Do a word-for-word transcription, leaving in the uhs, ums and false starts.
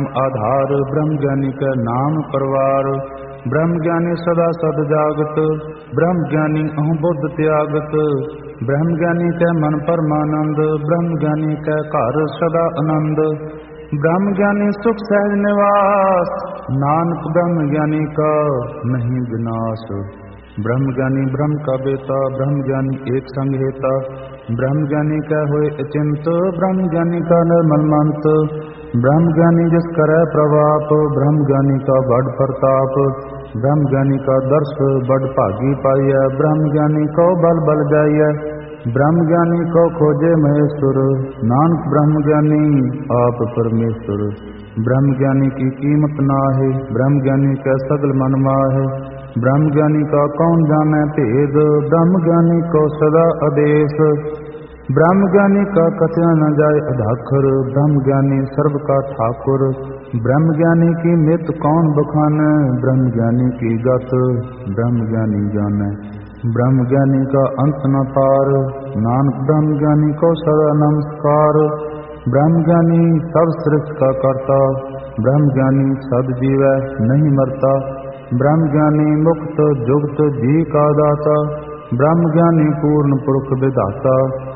आधार, ब्रह्म ज्ञानी का नाम परवार। ब्रह्म ज्ञानी सदा सद जागत, ब्रह्म ज्ञानी अहु बुद्ध त्यागत। ब्रह्म ज्ञानी कै मन परमानंद, ब्रह्म ज्ञानी कै घर सदा आनंद। ब्रह्म ज्ञानी सुख सहज निवास, नानक ब्रह्म ज्ञानी का नहीं विनाश। ब्रह्म ज्ञानी ब्रह्म का बेटा, ब्रह्म ज्ञानी एक संग हेता। ब्रह्म ज्ञानी कै होए अचिंत, ब्रह्म ज्ञानी का निर्मल मंत। ब्रह्म ज्ञानी जिस करे प्रभाप, ब्रह्म ज्ञानी का बड़ प्रताप। ब्रह्म ज्ञानी का दर्श बड़ भागी पाइय, ब्रह्म ज्ञानी को बल बल जाइय। ब्रह्म ज्ञानी को खोजे महेश्वर, नानक ब्रह्म ज्ञानी आप परमेश्वर। ब्रह्म ज्ञानी की कीमत नाहे, ब्रह्म ज्ञानी का सगल मन माहे। ब्रह्म ज्ञानी का कौन जाने भेद, ब्रह्म ज्ञानी को सदा आदेश। ब्रह्म ज्ञानी का कथया न जाए अधाखर, ब्रह्म ज्ञानी सर्व का ठाकुर। ब्रह्म ज्ञानी की नित कौन बखाने, ब्रह्म ज्ञानी की गत ब्रह्म ज्ञानी जाने। ब्रह्म ज्ञानी का अंत न पार, नानक ब्रह्म ज्ञानी को सदा नमस्कार। ब्रह्म ज्ञानी सब सृष्टि का करता, ब्रह्म ज्ञानी सद जीवै नहीं मरता। ब्रह्म ज्ञानी मुक्त जुगत जी का दाता, ब्रह्म ज्ञानी पूर्ण पुरुष विधाता।